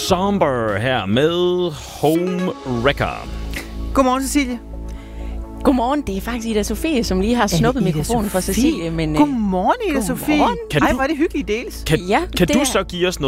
Somber her med Home Wrecker. Godmorgen, Cecilie. Godmorgen, det er faktisk Ida Sofie, som lige har snuppet mikrofonen fra Cecilie. Men, Godmorgen, Ida Sofie. Ej, hvor er det hyggeligt deles. Kan du så give os